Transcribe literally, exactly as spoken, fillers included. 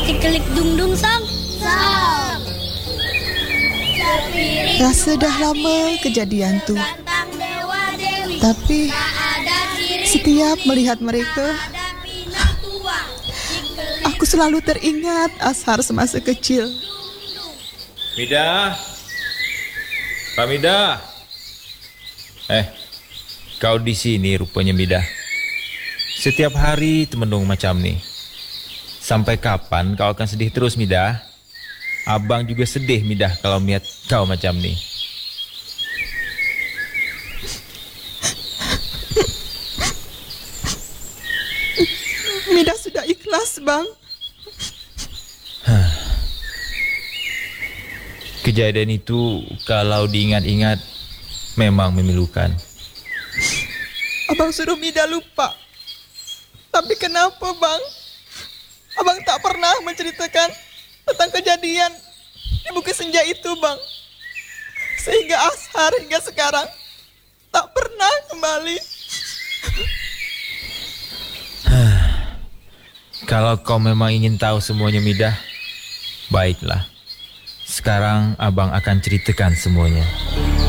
Cikelik dung dung sang. Sang. Rasa dah lama kejadian tu. Tapi setiap melihat mereka, aku selalu teringat Ashar semasa kecil. Midah. Pak Midah. Eh, kau di sini rupanya Midah. Setiap hari temendung macam ni. Sampai kapan kau akan sedih terus Midah? Abang juga sedih Midah kalau melihat kau macam ni. Midah sudah ikhlas, Bang. Kejadian itu kalau diingat-ingat memang memilukan. Abang suruh Midah lupa. Tapi kenapa, Bang? Abang tak pernah menceritakan tentang kejadian di Bukit Senja itu, Bang. Sehingga Ashar hingga sekarang tak pernah kembali. Kalau kau memang ingin tahu semuanya Midah, baiklah. Sekarang abang akan ceritakan semuanya.